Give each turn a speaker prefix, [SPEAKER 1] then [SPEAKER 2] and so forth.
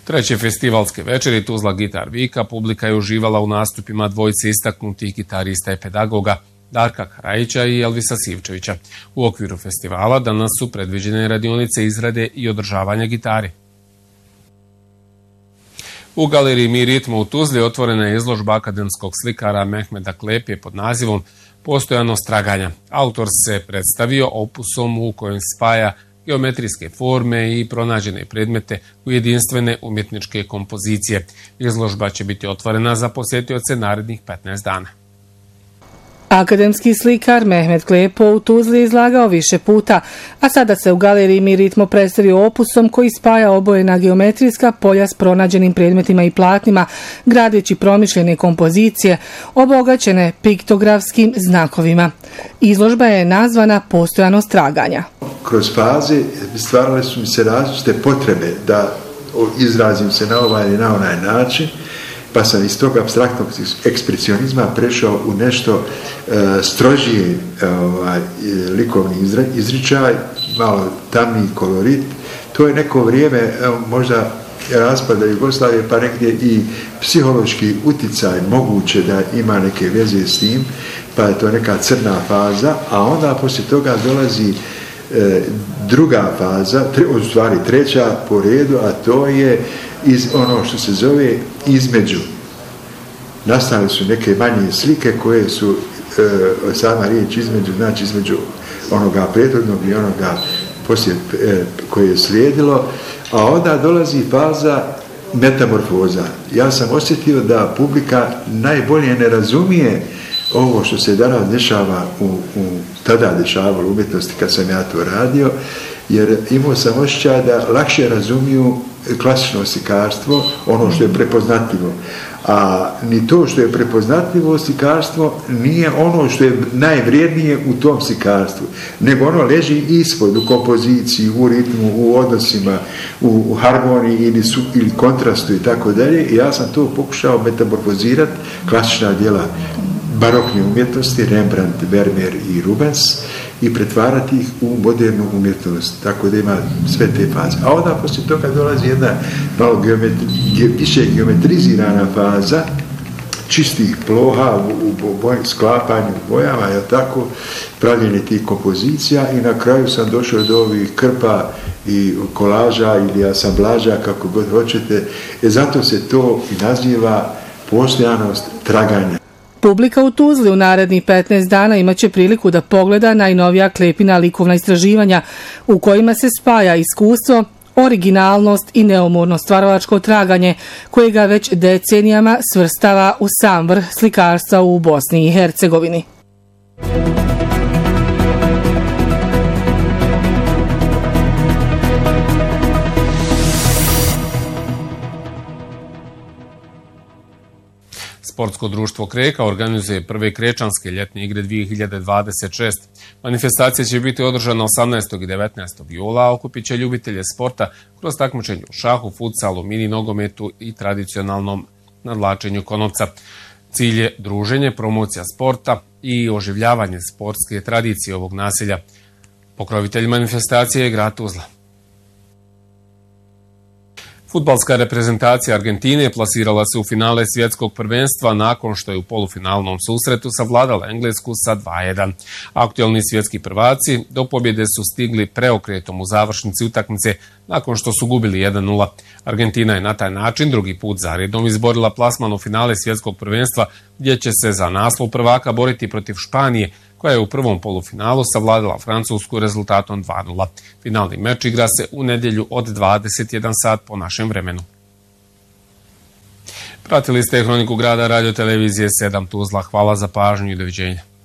[SPEAKER 1] Treće festivalske večeri Tuzla Gitar Vika publika je uživala u nastupima dvojice istaknutih gitarista i pedagoga Darka Karajića i Elvisa Sivčevića. U okviru festivala danas su predviđene radionice izrade i održavanja gitari. U galeriji Mi ritmo u Tuzli otvorena je izložba akademskog slikara Mehmeda Klepe pod nazivom Postojanost traganja. Autor se predstavio opusom u kojem spaja geometrijske forme i pronađene predmete u jedinstvene umjetničke kompozicije. Izložba će biti otvorena za posjetioce narednih 15 dana.
[SPEAKER 2] Akademski slikar Mehmed Klepo u Tuzli izlagao više puta, a sada se u galeriji Mi ritmo predstavio opusom koji spaja obojena geometrijska polja s pronađenim predmetima i platnima, gradeći promišljene kompozicije, obogaćene piktografskim znakovima. Izložba je nazvana Postojanost traganja.
[SPEAKER 3] Kroz faze stvarale su mi se različite potrebe da izrazim se na ovaj ili na onaj način, pa sam iz tog apstraktnog ekspresionizma prešao u nešto strožije likovni izričaj, malo tamniji kolorit. To je neko vrijeme, možda raspada Jugoslavije, pa negdje i psihološki uticaj moguće da ima neke veze s tim, pa je to neka crna faza, a onda poslije toga dolazi druga faza, u stvari treća po redu, a to je iz ono što se zove između. Nastale su neke manje slike koje su, sama riječ između, znači između onoga prethodnog i onoga poslije koje je slijedilo, a onda dolazi faza metamorfoza. Ja sam osjetio da publika najbolje ne razumije ovo što se danas dešava tada dešavalo u umjetnosti kad sam ja to radio, jer imao sam osjećaj da lakše razumiju klasično slikarstvo, ono što je prepoznatljivo. A ni to što je prepoznatljivo slikarstvo nije ono što je najvrijednije u tom slikarstvu, nego ono leži ispod, u kompoziciji, u ritmu, u odnosima, u harmoniji ili kontrastu i tako dalje. I ja sam to pokušao metamorfozirati, klasična djela barokne umjetnosti, Rembrandt, Vermeer i Rubens, i pretvarati ih u modernu umjetnost, tako da ima sve te faze. A onda poslije toga dolazi jedna malo više geometrizirana faza, čistih ploha u sklapanju bojama, je tako, pravljenje tih kompozicija, i na kraju sam došao do ovih krpa i kolaža ili asamblaža, kako god hoćete. Zato se to i naziva postojanost traganja.
[SPEAKER 2] Publika u Tuzli u narednih 15 dana imaće priliku da pogleda najnovija Klepina likovna istraživanja u kojima se spaja iskustvo, originalnost i neumorno stvaralačko traganje koje ga već decenijama svrstava u sam vrh slikarstva u Bosni i Hercegovini.
[SPEAKER 1] Sportsko društvo Kreka organizuje prve krečanske ljetne igre 2026. Manifestacija će biti održana 18. i 19. jula, a okupit će ljubitelje sporta kroz takmičenje u šahu, futsalu, mini nogometu i tradicionalnom nadlačenju konopca. Cilj je druženje, promocija sporta i oživljavanje sportske tradicije ovog naselja. Pokrovitelj manifestacije je grad Tuzla. Fudbalska reprezentacija Argentine plasirala se u finale svjetskog prvenstva nakon što je u polufinalnom susretu savladala Englesku sa 2:1. Aktualni svjetski prvaci do pobjede su stigli preokretom u završnici utakmice nakon što su gubili 1:0. Argentina je na taj način drugi put zaredom izborila plasman u finale svjetskog prvenstva, gdje će se za naslov prvaka boriti protiv Španije, koja je u prvom polufinalu savladala Francusku rezultatom 2:0. Finalni meč igra se u nedjelju od 21 sat po našem vremenu. Pratili ste Hroniku grada Radio televizije 7 Tuzla. Hvala za pažnju i doviđenja.